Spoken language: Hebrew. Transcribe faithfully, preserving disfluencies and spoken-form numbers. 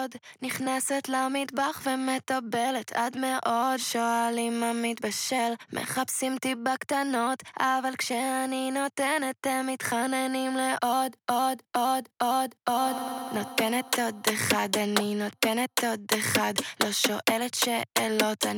עוד, נכנסת למטבח ומטבלת עד מאוד. שואלים מה מתבשל, מחפשים טיפה קטנות, אבל כשאני נותנת הם מתחננים לעוד, עוד, עוד, עוד, עוד. נותנת עוד אחד, אני נותנת עוד אחד, לא שואלת שאלות.